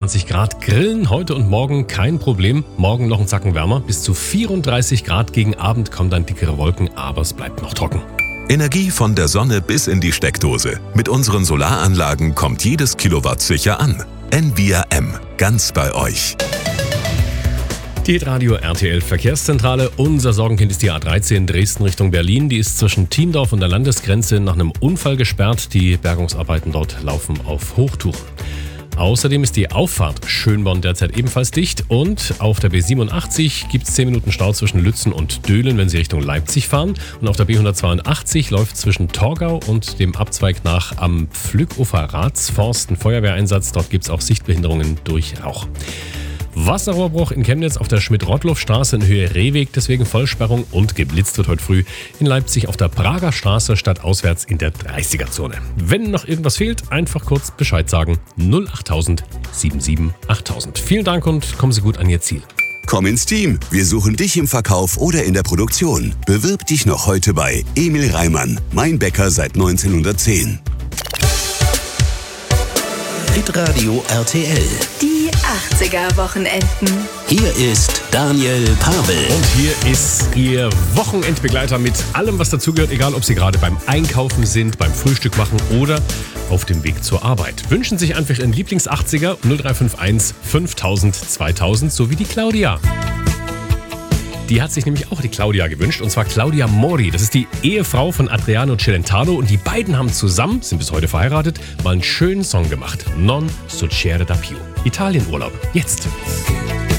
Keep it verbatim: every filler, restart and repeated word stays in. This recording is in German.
zweiundzwanzig Grad. Grillen heute und morgen kein Problem. Morgen noch ein Zacken wärmer. Bis zu vierunddreißig Grad. Gegen Abend kommen dann dickere Wolken, aber es bleibt noch trocken. Energie von der Sonne bis in die Steckdose. Mit unseren Solaranlagen kommt jedes Kilowatt sicher an. N V I A M. Ganz bei euch. Die Radio R T L Verkehrszentrale. Unser Sorgenkind ist die A dreizehn Dresden Richtung Berlin. Die ist zwischen Thiendorf und der Landesgrenze nach einem Unfall gesperrt. Die Bergungsarbeiten dort laufen auf Hochtouren. Außerdem ist die Auffahrt Schönborn derzeit ebenfalls dicht. Und auf der B siebenundachtzig gibt es zehn Minuten Stau zwischen Lützen und Döhlen, wenn Sie Richtung Leipzig fahren. Und auf der B hundertzweiundachtzig läuft zwischen Torgau und dem Abzweig nach am Pflückufer Ratsforst ein Feuerwehreinsatz. Dort gibt es auch Sichtbehinderungen durch Rauch. Wasserrohrbruch in Chemnitz auf der Schmidt-Rottluff-Straße in Höhe Rehweg, deswegen Vollsperrung, und geblitzt wird heute früh in Leipzig auf der Prager Straße stadtauswärts in der dreißiger-Zone. Wenn noch irgendwas fehlt, einfach kurz Bescheid sagen. null achttausend siebenundsiebzig achttausend. Vielen Dank und kommen Sie gut an Ihr Ziel. Komm ins Team. Wir suchen dich im Verkauf oder in der Produktion. Bewirb dich noch heute bei Emil Reimann, mein Bäcker seit neunzehnhundertzehn. Hitradio R T L. Die achtziger-Wochenenden. Hier ist Daniel Pavel. Und hier ist Ihr Wochenendbegleiter mit allem, was dazugehört, egal ob Sie gerade beim Einkaufen sind, beim Frühstück machen oder auf dem Weg zur Arbeit. Wünschen sich einfach Ihren Lieblings-achtziger null drei fünf eins fünftausend zweitausend sowie die Claudia. Die hat sich nämlich auch die Claudia gewünscht, und zwar Claudia Mori. Das ist die Ehefrau von Adriano Celentano, und die beiden haben zusammen, sind bis heute verheiratet, mal einen schönen Song gemacht. Non succede da più. Italienurlaub. Jetzt.